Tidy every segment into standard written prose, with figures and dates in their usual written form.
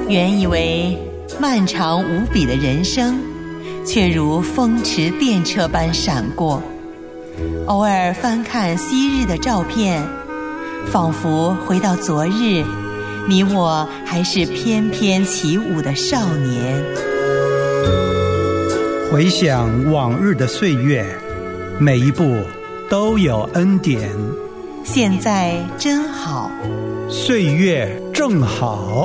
原以为漫长无比的人生，却如风驰电掣般闪过。偶尔翻看昔日的照片，仿佛回到昨日，你我还是翩翩起舞的少年。 回想往日的岁月，每一步都有恩典。 现在真好， 岁月正好。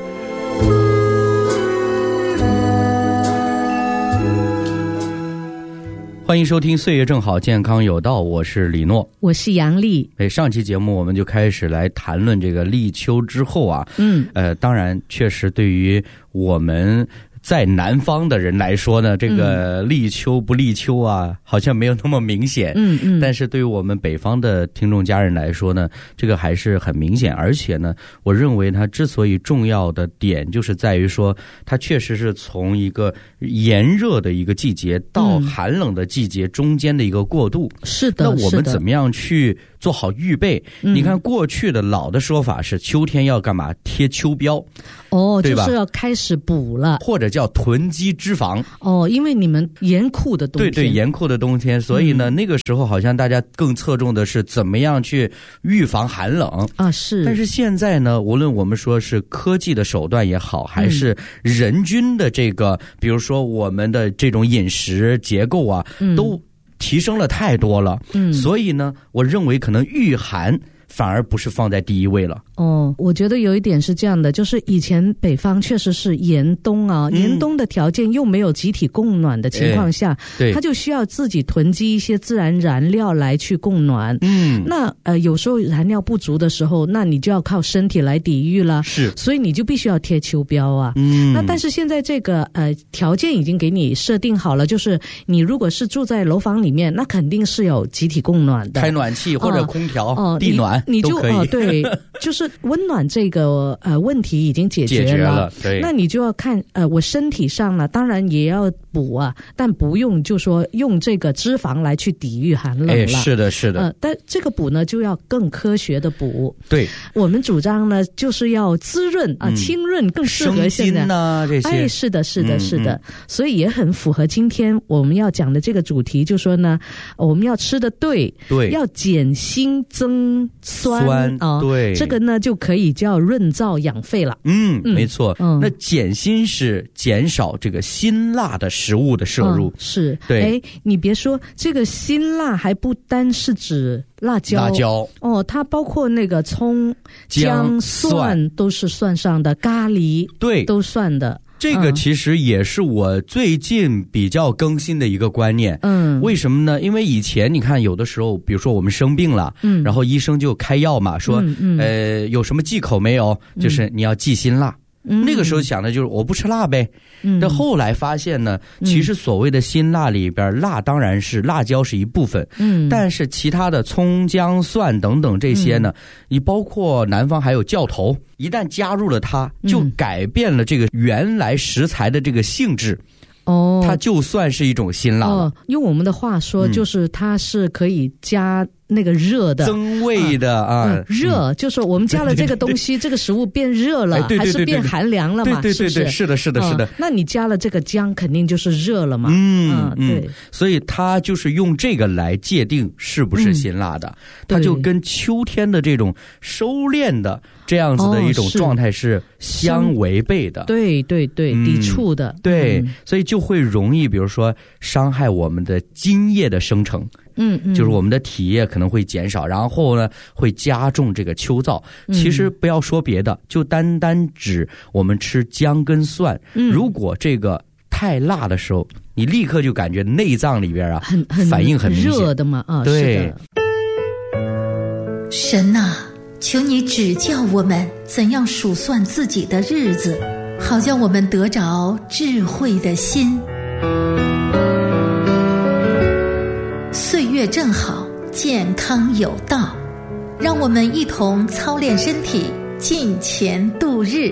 欢迎收听岁月正好健康有道，我是李诺， 我是杨丽。 上期节目我们就开始来谈论这个立秋之后啊，当然确实对于我们在南方的人来说呢，这个立秋不立秋啊，好像没有那么明显。但是对于我们北方的听众家人来说呢，这个还是很明显。而且呢，我认为它之所以重要的点，就是在于说，它确实是从一个炎热的一个季节到寒冷的季节中间的一个过渡。 是的， 那我们怎么样去做好预备？你看过去的老的说法是秋天要干嘛？贴秋膘。 哦，就是要开始补了， 或者叫囤积脂肪。 哦，因为你们严酷的冬天， 对，严酷的冬天，所以呢，那个时候好像大家更侧重的是怎么样去预防寒冷啊。是， 但是现在呢，无论我们说是科技的手段也好，还是人均的这个，比如说我们的这种饮食结构啊，都提升了太多了。所以呢，我认为可能御寒反而不是放在第一位了。 哦，我觉得有一点是这样的，就是以前北方确实是严冬啊，严冬的条件又没有集体供暖的情况下，它就需要自己囤积一些自然燃料来去供暖。那有时候燃料不足的时候，那你就要靠身体来抵御了。是，所以你就必须要贴秋膘啊。那但是现在这个条件已经给你设定好了，就是你如果是住在楼房里面，那肯定是有集体供暖的， 开暖气或者空调、地暖你就都可以。 对，就是温暖这个问题已经解决了。对，那你就要看我身体上呢，当然也要补啊，但不用就说用这个脂肪来去抵御寒冷了。 是的，是的。 但这个补呢，就要更科学的补。 对， 我们主张呢，就是要滋润啊，清润更适合现在。 生津啊，这些。 是的，是的，是的。所以也很符合今天我们要讲的这个主题，就说呢，我们要吃的对，要减辛增酸啊。对，这个呢就可以叫润燥养肺了。 没错。那减辛是减少这个辛辣的食物的摄入。是，对。 你别说，这个辛辣还不单是指辣椒哦，它包括那个葱、姜、蒜都是算上的，咖喱对都算的。 这个其实也是我最近比较更新的一个观念。为什么呢？因为以前你看有的时候，比如说我们生病了，然后医生就开药嘛，说有什么忌口没有？就是你要忌辛辣。那个时候想的就是我不吃辣呗。但后来发现呢，其实所谓的辛辣里边，辣当然是辣椒是一部分，但是其他的葱姜蒜等等这些呢，你包括南方还有酵头，一旦加入了它，就改变了这个原来食材的这个性质。它就算是一种辛辣了。 用我们的话说，就是它是可以加那个热的增味的啊， 热就是我们加了这个东西，这个食物变热了，还是变寒凉了嘛？ 对，是的，是的。 那你加了这个姜，肯定就是热了嘛。对， 所以它就是用这个来界定是不是辛辣的，它就跟秋天的这种收敛的这样子的一种状态是相违背的。 对，抵触的。 对，所以就会容易，比如说伤害我们的津液的生成。就是我们的体液可能会减少，然后呢会加重这个秋燥。其实不要说别的，就单单指我们吃姜跟蒜，如果这个太辣的时候，你立刻就感觉内脏里边啊反应很明显， 热的嘛啊。对。 神啊，求你指教我们怎样数算自己的日子，好叫我们得着智慧的心。岁月正好，健康有道，让我们一同操练身体，尽前度日。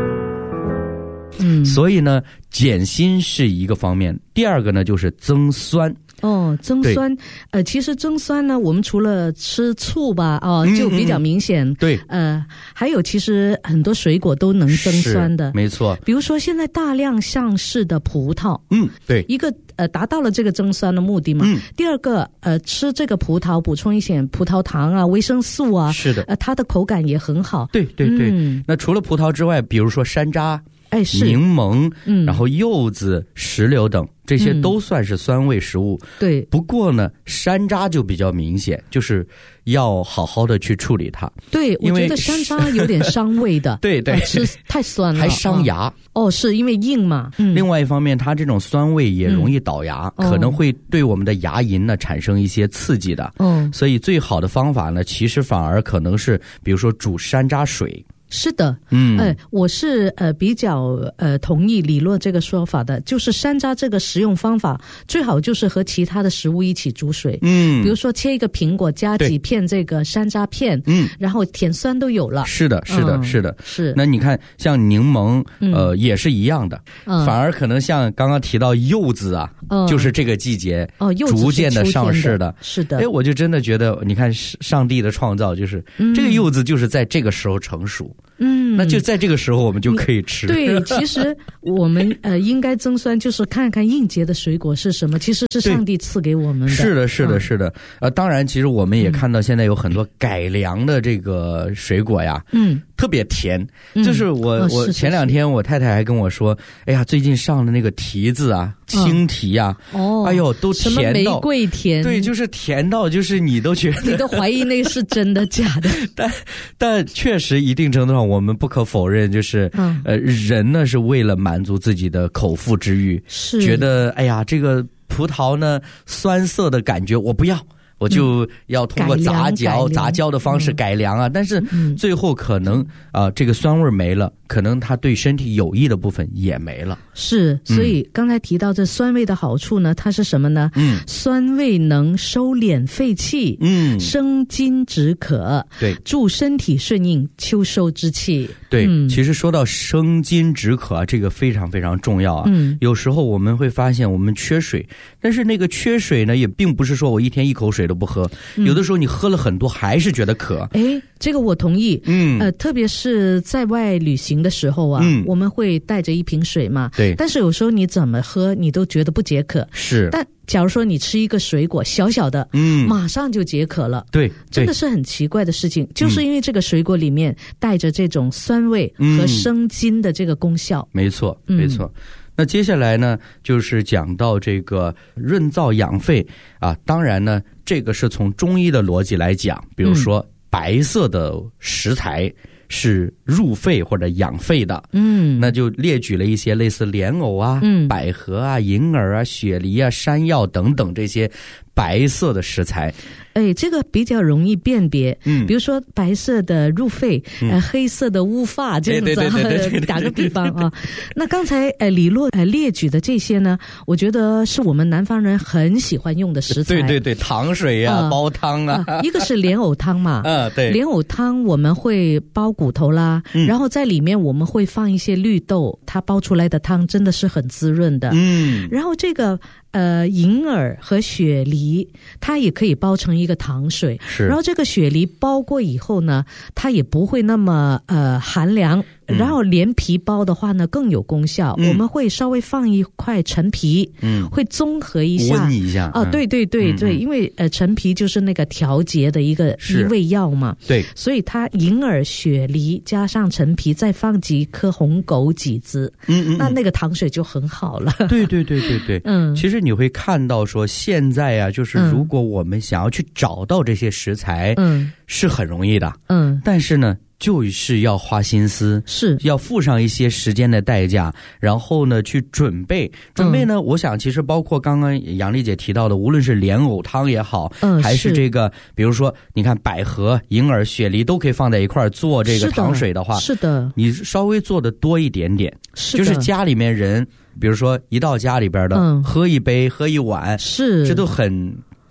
所以呢，减辛是一个方面，第二个呢就是增酸。 增酸，其实增酸呢，我们除了吃醋吧，就比较明显。 对， 还有其实很多水果都能增酸的， 没错。 比如说现在大量上市的葡萄， 对， 一个达到了这个增酸的目的嘛。第二个吃这个葡萄补充一些葡萄糖啊、维生素啊， 是的， 它的口感也很好。 对对对。那除了葡萄之外，比如说山楂、柠檬，然后柚子、石榴等，这些都算是酸味食物。 对， 不过呢，山楂就比较明显，就是要好好的去处理它。 对，我觉得山楂有点伤胃的。 对对， 吃太酸了， 还伤牙。 是因为硬嘛。 另外一方面，它这种酸味也容易倒牙，可能会对我们的牙龈呢产生一些刺激的。所以最好的方法呢，其实反而可能是，比如说煮山楂水。 是的，我是比较同意李洛这个说法的，就是山楂这个食用方法最好就是和其他的食物一起煮水，比如说切一个苹果加几片这个山楂片，然后甜酸都有了。 是的，是的，是的， 是。 那你看像柠檬，也是一样的，反而可能像刚刚提到柚子啊，就是这个季节逐渐的上市的， 是的。 我就真的觉得，你看上帝的创造就是这个柚子就是在这个时候成熟。那就在这个时候我们就可以吃。 对，其实我们应该增酸，就是看看应节的水果是什么，其实是上帝赐给我们的。 是的，是的，是的。当然，其实我们也看到现在有很多改良的这个水果呀，特别甜。就是我前两天我太太还跟我说，哎呀，最近上的那个提子啊，青提啊，哎呦，都甜到什么玫瑰甜。 对，就是甜到就是你都觉得你都怀疑那个是真的假的。 但确实一定程度上我们不可否认，就是人呢是为了满足自己的口腹之欲，是觉得哎呀这个葡萄呢酸涩的感觉我不要，我就要通过杂交的方式改良啊，但是最后可能这个酸味没了，可能它对身体有益的部分也没了。 是，所以刚才提到这酸味的好处呢，它是什么呢？酸味能收敛肺气，生津止渴，对，助身体顺应秋收之气。 对，其实说到生津止渴这个非常非常重要啊。有时候我们会发现我们缺水，但是那个缺水呢，也并不是说我一天一口水都不喝，有的时候你喝了很多还是觉得渴。 这个我同意。特别是在外旅行的时候啊，我们会带着一瓶水嘛。对。但是有时候你怎么喝你都觉得不解渴。 是。 但假如说你吃一个水果小小的，马上就解渴了。 对。 真的是很奇怪的事情，就是因为这个水果里面带着这种酸味和生津的这个功效。 没错，没错。那接下来呢，就是讲到这个润燥养肺啊。当然呢，这个是从中医的逻辑来讲，比如说白色的食材是入肺或者养肺的，那就列举了一些类似莲藕啊、百合啊、银耳啊、雪梨啊、山药等等这些白色的食材。 这个比较容易辨别。比如说白色的入肺，黑色的乌发，这样子。打个比方啊。那刚才李洛列举的这些呢，我觉得是我们南方人很喜欢用的食材。 对，糖水啊，煲汤啊。 一个是莲藕汤嘛， 对， 莲藕汤我们会煲骨头啦，然后在里面我们会放一些绿豆，它煲出来的汤真的是很滋润的。然后这个银耳和雪梨，它也可以煲成一个糖水。是。然后这个雪梨煲过以后呢，它也不会那么寒凉。然后连皮煲的话呢更有功效。我们会稍微放一块陈皮，会综合一下， 温一下。 对，因为陈皮就是那个调节的一味药嘛。对。所以它银耳、雪梨加上陈皮，再放几颗红枸杞子，那个糖水就很好了。 对。其实你会看到说现在啊，就是如果我们想要去找到这些食材，是很容易的。但是呢，就是要花心思，是要付上一些时间的代价，然后呢去准备呢，我想其实包括刚刚杨丽姐提到的，无论是莲藕汤也好，还是这个比如说你看百合、银耳、雪梨都可以放在一块做这个糖水的话，是的，你稍微做的多一点点，就是家里面人比如说一到家里边的，喝一杯喝一碗，是这都很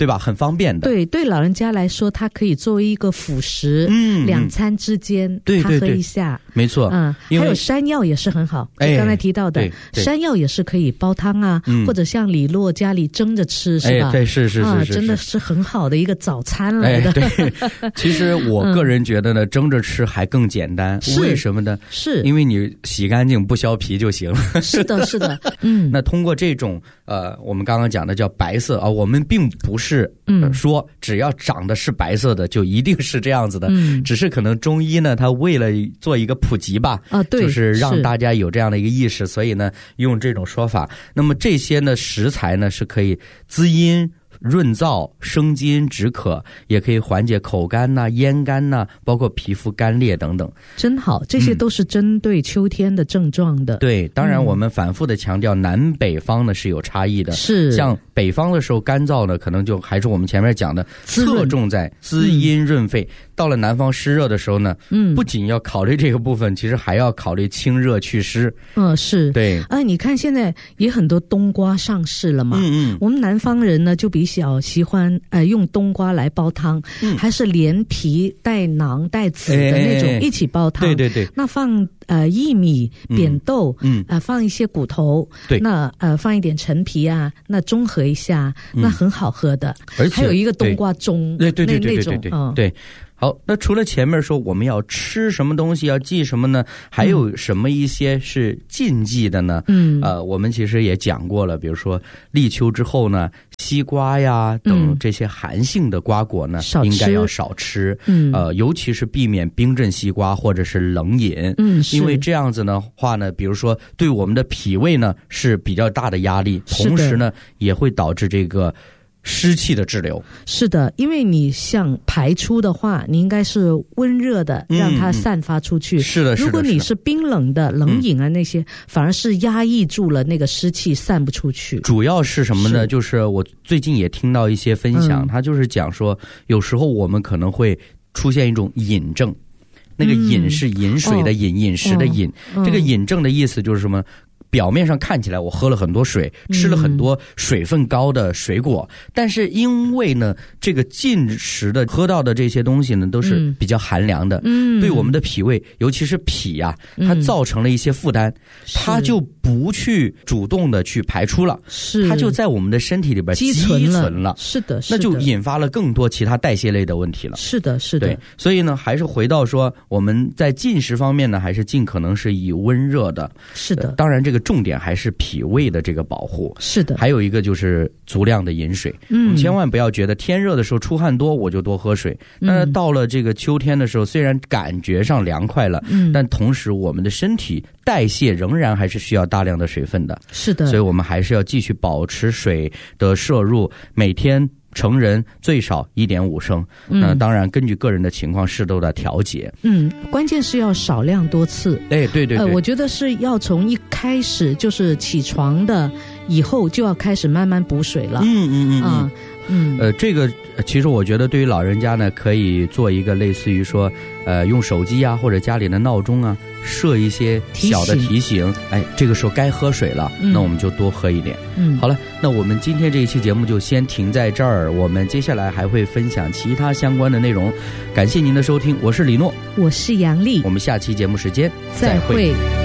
对吧？很方便的。 对老人家来说，它可以作为一个辅食，2餐之间他喝一下， 没错。 还有山药也是很好，就刚才提到的山药也是可以煲汤啊，或者像李洛家里蒸着吃，是吧？ 对，是， 真的是很好的一个早餐来的。 对，其实我个人觉得呢，蒸着吃还更简单。为什么呢？ 是因为你洗干净不削皮就行了。 是的。 那通过这种我们刚刚讲的叫白色啊，我们并不是说只要长得是白色的就一定是这样子的，只是可能中医呢，它为了做一个普及吧， 对， 就是让大家有这样的一个意识，所以呢用这种说法。那么这些呢食材呢是可以滋阴润燥、生津止渴，也可以缓解口干呐、咽干呐，包括皮肤干裂等等。 真好，这些都是针对秋天的症状的。 对，当然我们反复的强调，南北方呢是有差异的。 是， 像北方的时候干燥呢，可能就还是我们前面讲的，侧重在滋阴润肺。到了南方湿热的时候呢，不仅要考虑这个部分，其实还要考虑清热祛湿。 是， 对。 你看现在也很多冬瓜上市了嘛。我们南方人呢就比较喜欢用冬瓜来煲汤，还是连皮带囊带籽的那种一起煲汤。 对。 那放薏米、扁豆，放一些骨头， 对， 那放一点陈皮啊，那中和一下，那很好喝的。 而且还有一个冬瓜盅， 对。好，那除了前面说我们要吃什么东西要忌什么呢？还有什么一些是禁忌的呢？我们其实也讲过了，比如说立秋之后呢，西瓜呀等这些寒性的瓜果呢，应该要少吃。尤其是避免冰镇西瓜或者是冷饮。因为这样子的话呢，比如说对我们的脾胃呢是比较大的压力，同时呢也会导致这个湿气的滞留。 是的，因为你想排出的话，你应该是温热的，让它散发出去。 是的。 如果你是冰冷的冷饮啊那些，反而是压抑住了那个湿气，散不出去。 主要是什么呢？就是我最近也听到一些分享，他就是讲说，有时候我们可能会出现一种饮症。那个饮是饮水的饮，饮食的饮。这个饮症的意思就是什么？表面上看起来我喝了很多水，吃了很多水分高的水果，但是因为呢这个进食的喝到的这些东西呢都是比较寒凉的，对我们的脾胃尤其是脾啊，它造成了一些负担，它就不去主动的去排出了，它就在我们的身体里边积存了。 是的， 那就引发了更多其他代谢类的问题了。 是的。 对，所以呢还是回到说我们在进食方面呢还是尽可能是以温热的。 是的。 当然这个重点还是脾胃的这个保护。 是的。 还有一个就是足量的饮水。我们千万不要觉得天热的时候出汗多我就多喝水。那到了这个秋天的时候，虽然感觉上凉快了，但同时我们的身体代谢仍然还是需要大量的水分的。 是的。 所以我们还是要继续保持水的摄入，每天成人最少1.5升。那当然根据个人的情况适度的调节。 关键是要少量多次。 对。 我觉得是要从一开始就是起床的以后就要开始慢慢补水了。这个其实我觉得对于老人家呢，可以做一个类似于说用手机啊或者家里的闹钟啊设一些小的提醒，这个时候该喝水了，那我们就多喝一点。好了，那我们今天这一期节目就先停在这儿，我们接下来还会分享其他相关的内容。感谢您的收听，我是李诺， 我是杨丽， 我们下期节目时间再会。